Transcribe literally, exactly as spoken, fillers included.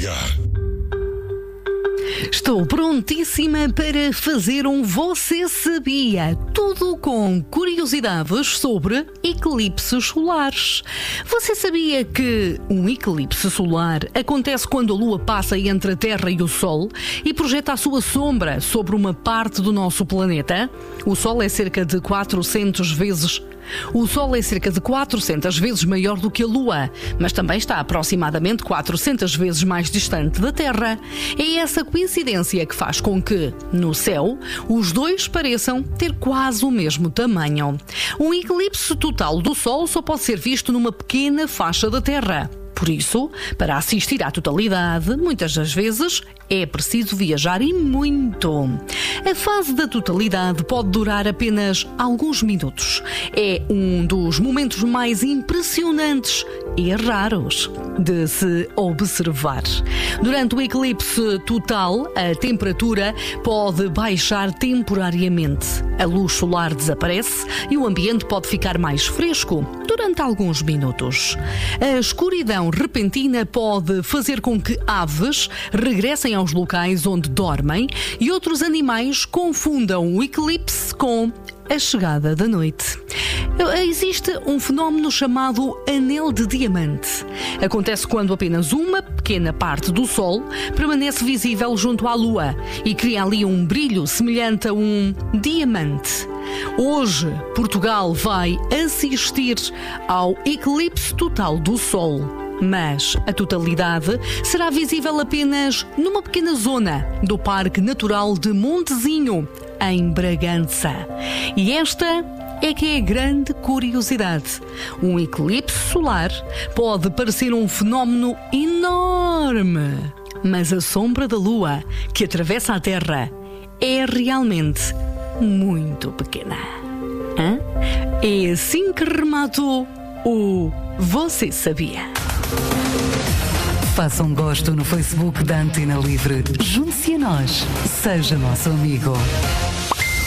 Sabia. Estou prontíssima para fazer um Você Sabia? Tudo com curiosidades sobre eclipses solares. Você sabia que um eclipse solar acontece quando a Lua passa entre a Terra e o Sol e projeta a sua sombra sobre uma parte do nosso planeta? O Sol é cerca de quatrocentas vezes O Sol é cerca de quatrocentas vezes maior do que a Lua, mas também está aproximadamente quatrocentas vezes mais distante da Terra. É essa coincidência que faz com que, no céu, os dois pareçam ter quase o mesmo tamanho. Um eclipse total do Sol só pode ser visto numa pequena faixa da Terra. Por isso, para assistir à totalidade, muitas das vezes é preciso viajar e muito. A fase da totalidade pode durar apenas alguns minutos. É um dos momentos mais impressionantes e raros de se observar. Durante o eclipse total, a temperatura pode baixar temporariamente. A luz solar desaparece e o ambiente pode ficar mais fresco durante alguns minutos. A escuridão repentina pode fazer com que aves regressem aos locais onde dormem e outros animais confundam o eclipse com a chegada da noite. Existe um fenómeno chamado anel de diamante. Acontece quando apenas uma pequena parte do Sol permanece visível junto à Lua e cria ali um brilho semelhante a um diamante. Hoje, Portugal vai assistir ao eclipse total do Sol. Mas a totalidade será visível apenas numa pequena zona do Parque Natural de Montezinho, em Bragança. E esta é que é a grande curiosidade. Um eclipse solar pode parecer um fenómeno enorme, mas a sombra da Lua, que atravessa a Terra, é realmente muito pequena. Hã? É assim que rematou o Você Sabia? Faça um gosto no Facebook da Antena Livre. Junte-se a nós. Seja nosso amigo.